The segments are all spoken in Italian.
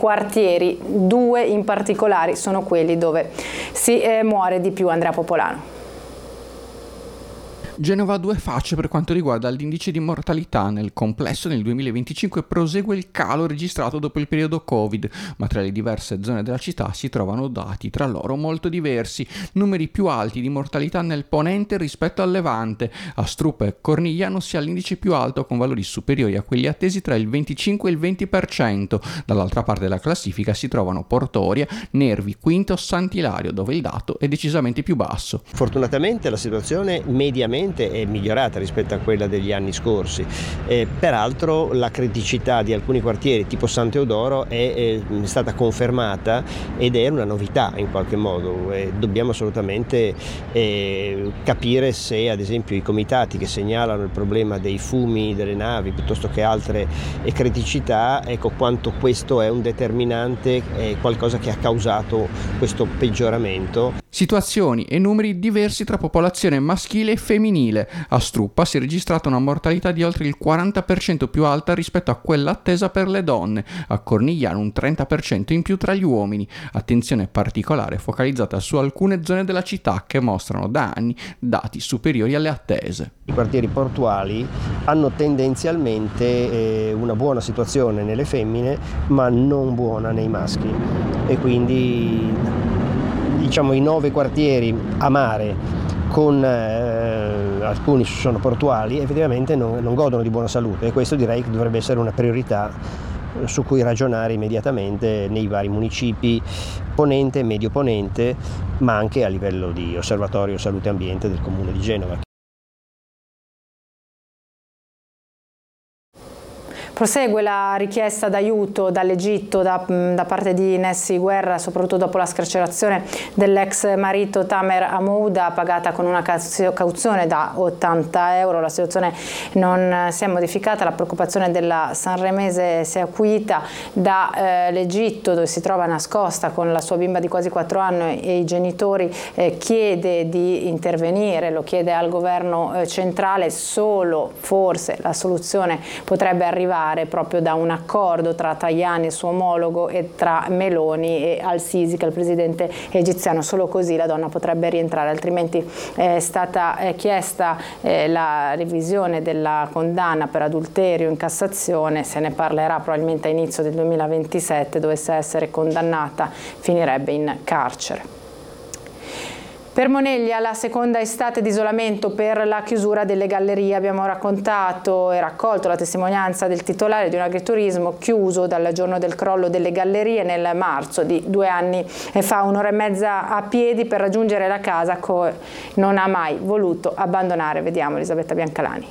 quartieri, 2 in particolare sono quelli dove si muore di più. Andrea Popolano. Genova ha 2 facce per quanto riguarda l'indice di mortalità. Nel complesso nel 2025 prosegue il calo registrato dopo il periodo Covid, ma tra le diverse zone della città si trovano dati tra loro molto diversi. Numeri più alti di mortalità nel ponente rispetto al levante. A Struppa e Cornigliano si ha l'indice più alto con valori superiori a quelli attesi tra il 25 e il 20%. Dall'altra parte della classifica si trovano Portoria, Nervi, Quinto, Sant'Ilario, dove il dato è decisamente più basso. Fortunatamente la situazione mediamente è migliorata rispetto a quella degli anni scorsi. Peraltro la criticità di alcuni quartieri tipo San Teodoro è stata confermata ed è una novità in qualche modo. Dobbiamo assolutamente capire se ad esempio i comitati che segnalano il problema dei fumi delle navi piuttosto che altre criticità, ecco quanto questo è un determinante, è qualcosa che ha causato questo peggioramento. Situazioni e numeri diversi tra popolazione maschile e femminile. A Struppa si è registrata una mortalità di oltre il 40% più alta rispetto a quella attesa per le donne, a Cornigliano un 30% in più tra gli uomini. Attenzione particolare focalizzata su alcune zone della città che mostrano da anni dati superiori alle attese. I quartieri portuali hanno tendenzialmente una buona situazione nelle femmine, ma non buona nei maschi, e quindi diciamo i 9 quartieri a mare con alcuni sono portuali effettivamente non godono di buona salute, e questo direi che dovrebbe essere una priorità su cui ragionare immediatamente nei vari municipi ponente e medio ponente, ma anche a livello di osservatorio salute e ambiente del comune di Genova. Prosegue la richiesta d'aiuto dall'Egitto da parte di Nessi Guerra, soprattutto dopo la scarcerazione dell'ex marito Tamer Hamouda, pagata con una cauzione da 80 euro. La situazione non si è modificata, la preoccupazione della sanremese si è acuita dall'Egitto, dove si trova nascosta con la sua bimba di quasi 4 anni e i genitori. Chiede di intervenire, lo chiede al governo centrale. Solo forse la soluzione potrebbe arrivare proprio da un accordo tra Tajani, il suo omologo, e tra Meloni e al-Sisi, che è il presidente egiziano. Solo così la donna potrebbe rientrare, altrimenti è stata chiesta la revisione della condanna per adulterio in Cassazione. Se ne parlerà probabilmente a inizio del 2027. Dovesse essere condannata, finirebbe in carcere. Per Moneglia la seconda estate di isolamento per la chiusura delle gallerie. Abbiamo raccontato e raccolto la testimonianza del titolare di un agriturismo chiuso dal giorno del crollo delle gallerie nel marzo di 2 anni fa. 1 ora e mezza a piedi per raggiungere la casa che non ha mai voluto abbandonare. Vediamo Elisabetta Biancalani.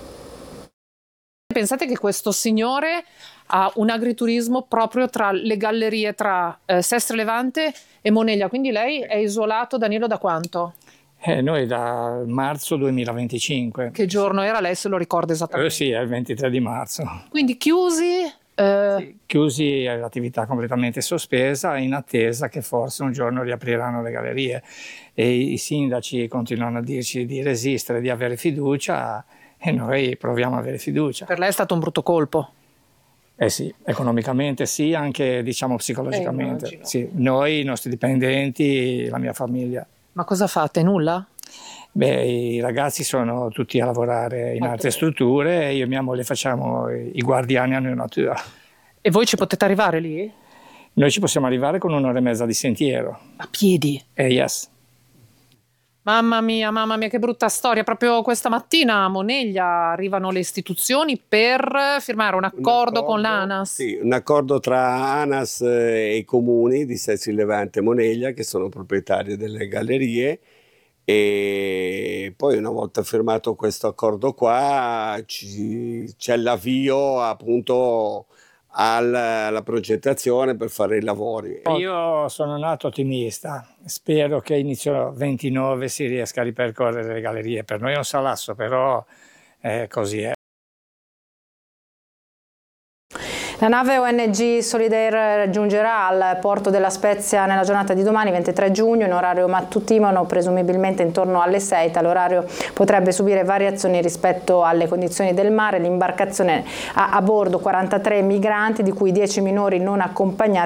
Pensate che questo signore ha un agriturismo proprio tra le gallerie, tra Sestre Levante e Moneglia, quindi lei è isolato, Danilo, da quanto? Noi da marzo 2025. Che giorno era? Lei se lo ricorda esattamente? Sì, è il 23 di marzo. Quindi chiusi? Sì, chiusi, l'attività completamente sospesa, in attesa che forse un giorno riapriranno le gallerie. E i sindaci continuano a dirci di resistere, di avere fiducia, e noi proviamo a avere fiducia. Per lei è stato un brutto colpo? Sì, economicamente sì, anche diciamo psicologicamente. Sì, noi, i nostri dipendenti, la mia famiglia. Ma cosa fate? Nulla? Beh, i ragazzi sono tutti a lavorare in altre strutture, e io e mia moglie facciamo i guardiani a natura. E voi ci potete arrivare lì? Noi ci possiamo arrivare con 1 ora e mezza di sentiero. A piedi? Yes. Mamma mia, che brutta storia. Proprio questa mattina a Moneglia arrivano le istituzioni per firmare un accordo con l'ANAS. Sì, un accordo tra ANAS e i comuni di Sestri Levante e Moneglia, che sono proprietari delle gallerie, e poi una volta firmato questo accordo qua c'è l'avvio appunto alla progettazione per fare i lavori. Io sono nato ottimista, spero che inizio 29 si riesca a ripercorrere le gallerie. Per noi è un salasso, però così è. La nave ONG Solidaire giungerà al porto della Spezia nella giornata di domani, 23 giugno, in orario mattutino, presumibilmente intorno alle 6. Tale orario potrebbe subire variazioni rispetto alle condizioni del mare. L'imbarcazione ha a bordo 43 migranti, di cui 10 minori non accompagnati.